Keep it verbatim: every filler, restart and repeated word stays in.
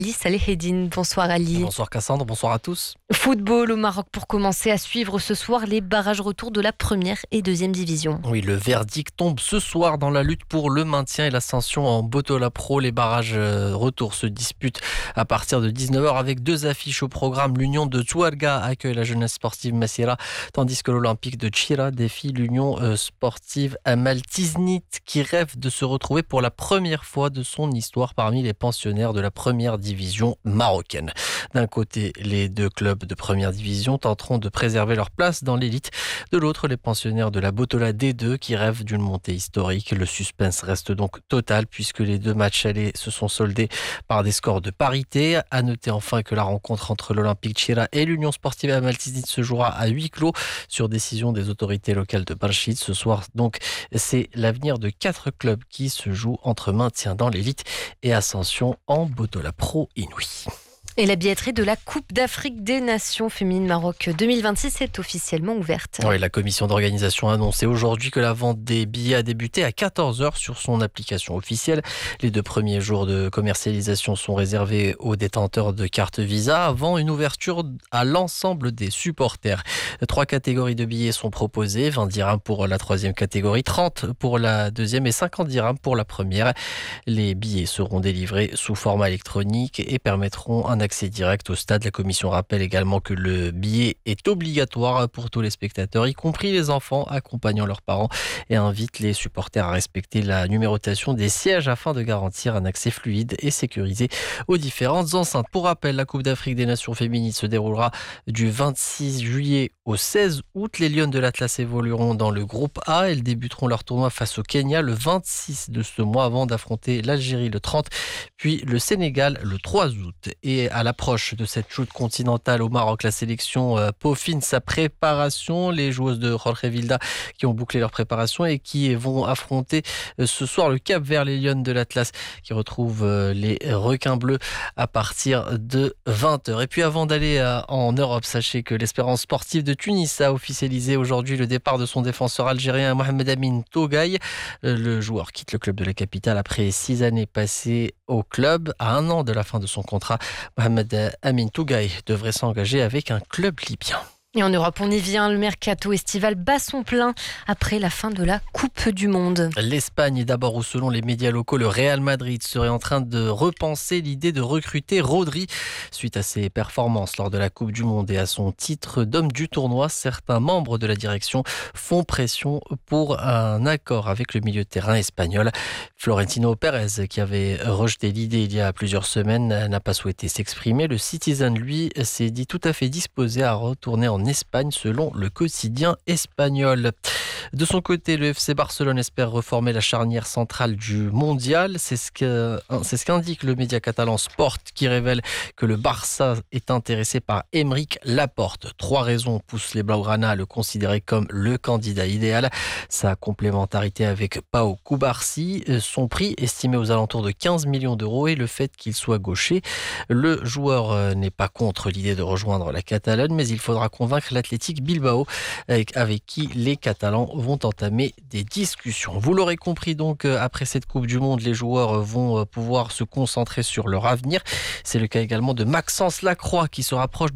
Ali Salehedine. Bonsoir Ali. Bonsoir Cassandre, bonsoir à tous. Football au Maroc pour commencer à suivre ce soir les barrages retour de la première et deuxième division. Oui, le verdict tombe ce soir dans la lutte pour le maintien et l'ascension en Botola Pro. Les barrages retour se disputent à partir de dix-neuf heures avec deux affiches au programme. L'Union de Touarga accueille la jeunesse sportive Massira, tandis que l'Olympique de Tchira défie l'Union sportive Amal Tiznit qui rêve de se retrouver pour la première fois de son histoire parmi les pensionnaires de la première division marocaine. D'un côté, les deux clubs de première division tenteront de préserver leur place dans l'élite. De l'autre, les pensionnaires de la Botola D deux qui rêvent d'une montée historique. Le suspense reste donc total puisque les deux matchs allés se sont soldés par des scores de parité. À noter enfin que la rencontre entre l'Olympique Tchira et l'Union sportive Amal Tiznit se jouera à huis clos sur décision des autorités locales de Barchid. Ce soir, donc, c'est l'avenir de quatre clubs qui se joue entre maintien dans l'élite et ascension en Botola Pro Inouï. Et la billetterie de la Coupe d'Afrique des Nations féminines Maroc deux mille vingt-six est officiellement ouverte. Oui, la commission d'organisation a annoncé aujourd'hui que la vente des billets a débuté à quatorze heures sur son application officielle. Les deux premiers jours de commercialisation sont réservés aux détenteurs de cartes Visa avant une ouverture à l'ensemble des supporters. Trois catégories de billets sont proposées, vingt dirhams pour la troisième catégorie, trente pour la deuxième et cinquante dirhams pour la première. Les billets seront délivrés sous format électronique et permettront un accès direct au stade. La commission rappelle également que le billet est obligatoire pour tous les spectateurs, y compris les enfants accompagnant leurs parents, et invite les supporters à respecter la numérotation des sièges afin de garantir un accès fluide et sécurisé aux différentes enceintes. Pour rappel, la Coupe d'Afrique des Nations féminines se déroulera du vingt-six juillet au seize août. Les Lionnes de l'Atlas évolueront dans le groupe A. Elles débuteront leur tournoi face au Kenya le vingt-six de ce mois avant d'affronter l'Algérie le trente, puis le Sénégal le trois août. Et à l'approche de cette joute continentale au Maroc, la sélection peaufine sa préparation. Les joueuses de Jorge Vilda qui ont bouclé leur préparation et qui vont affronter ce soir le Cap Vert, les Lionnes de l'Atlas qui retrouvent les requins bleus à partir de vingt heures. Et puis avant d'aller en Europe, sachez que l'Espérance sportive de Tunis a officialisé aujourd'hui le départ de son défenseur algérien Mohamed Amin Tougaï. Le joueur quitte le club de la capitale après six années passées au club. À un an de la fin de son contrat, Mohamed Amin Tougaï devrait s'engager avec un club libyen. Et en Europe, on y vient, le mercato estival bat son plein après la fin de la Coupe du Monde. L'Espagne est d'abord où, selon les médias locaux, le Real Madrid serait en train de repenser l'idée de recruter Rodri. Suite à ses performances lors de la Coupe du Monde et à son titre d'homme du tournoi, certains membres de la direction font pression pour un accord avec le milieu de terrain espagnol. Florentino Pérez, qui avait rejeté l'idée il y a plusieurs semaines, n'a pas souhaité s'exprimer. Le Citizen, lui, s'est dit tout à fait disposé à retourner en en Espagne selon le quotidien espagnol. De son côté, le F C Barcelone espère reformer la charnière centrale du mondial. C'est ce que, c'est ce qu'indique le média catalan Sport qui révèle que le Barça est intéressé par Aymeric Laporte. Trois raisons poussent les Blaugrana à le considérer comme le candidat idéal. Sa complémentarité avec Pau Cubarsí, son prix estimé aux alentours de quinze millions d'euros et le fait qu'il soit gaucher. Le joueur n'est pas contre l'idée de rejoindre la Catalogne, mais il faudra convaincre l'Athletic Bilbao avec, avec qui les Catalans vont entamer des discussions. Vous l'aurez compris donc, après cette Coupe du Monde, les joueurs vont pouvoir se concentrer sur leur avenir. C'est le cas également de Maxence Lacroix qui se rapproche